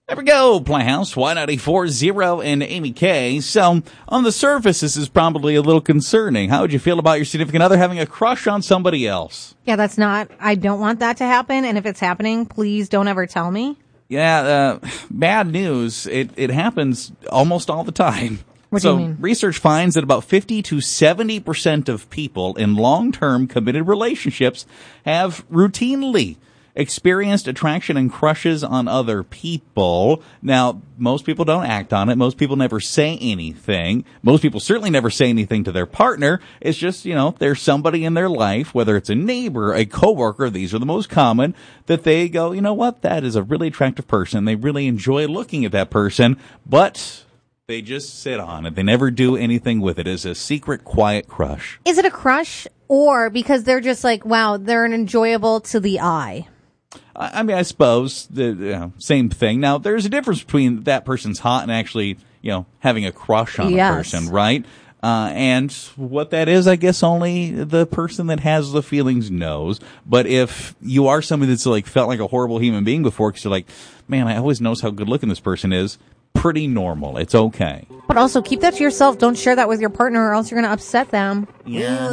There we go, Playhouse, Y94.0 and Amy K. So, on the surface, this is probably a little concerning. How would you feel about your significant other having a crush on somebody else? Yeah, I don't want that to happen. And if it's happening, please don't ever tell me. Yeah, bad news. It happens almost all the time. What do you mean? Research finds that about 50 to 70% of people in long-term committed relationships have routinely experienced attraction and crushes on other people. Now, most people don't act on it. Most people never say anything. Most people certainly never say anything to their partner. It's just, there's somebody in their life, whether it's a neighbor, a coworker, these are the most common, that they go, you know what, that is a really attractive person. They really enjoy looking at that person, but they just sit on it. They never do anything with it. It's a secret, quiet crush. Is it a crush or because they're just like, wow, they're an enjoyable to the eye? I mean, I suppose the same thing. Now, there's a difference between that person's hot and actually, having a crush on a person, right? And what that is, I guess only the person that has the feelings knows. But if you are somebody that's felt like a horrible human being before because you're like, man, I always notice how good looking this person is, pretty normal. It's okay. But also keep that to yourself. Don't share that with your partner or else you're going to upset them. Yeah.